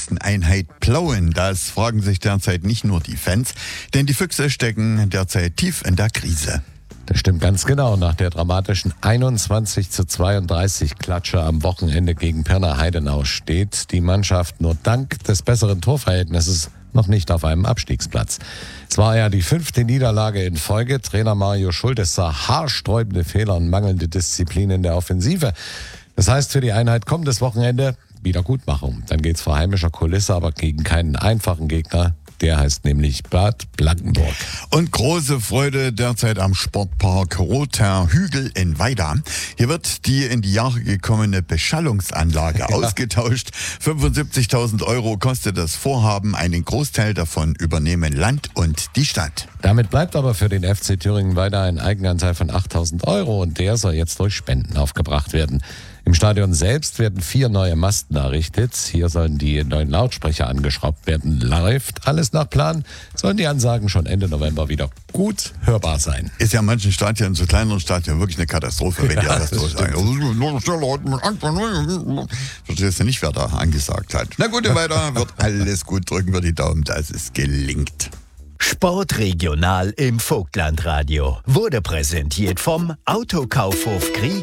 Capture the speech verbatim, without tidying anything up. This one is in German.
nächsten Einheit Plauen? Das fragen sich derzeit nicht nur die Fans, denn die Füchse stecken derzeit tief in der Krise. Das stimmt ganz genau. Nach der dramatischen einundzwanzig zu zweiunddreißig Klatsche am Wochenende gegen Pirna Heidenau steht die Mannschaft nur dank des besseren Torverhältnisses noch nicht auf einem Abstiegsplatz. Es war ja die fünfte Niederlage in Folge. Trainer Mario Schultes sah haarsträubende Fehler und mangelnde Disziplin in der Offensive. Das heißt für die Einheit kommendes Wochenende Wiedergutmachung. Dann geht's vor heimischer Kulisse, aber gegen keinen einfachen Gegner. Der heißt nämlich Bad Blankenburg. Und große Freude derzeit am Sportpark Rother Hügel in Weida. Hier wird die in die Jahre gekommene Beschallungsanlage ja. ausgetauscht. fünfundsiebzigtausend Euro kostet das Vorhaben. Einen Großteil davon übernehmen Land und die Stadt. Damit bleibt aber für den F C Thüringen Weida ein Eigenanteil von achttausend Euro und der soll jetzt durch Spenden aufgebracht werden. Im Stadion selbst werden vier neue Masten errichtet. Hier sollen die neuen Lautsprecher angeschraubt werden. Läuft alles nach Plan, sollen die Ansagen schon Ende November wieder gut hörbar sein. Ist ja in manchen Stadien, so kleineren Stadien, wirklich eine Katastrophe, wenn ja, die das durchsagen. Verstehst du nicht, wer da angesagt hat. Na gut, weiter wird alles gut. Drücken wir die Daumen, dass es gelingt. Sportregional im Vogtlandradio wurde präsentiert vom Autokaufhof Krieg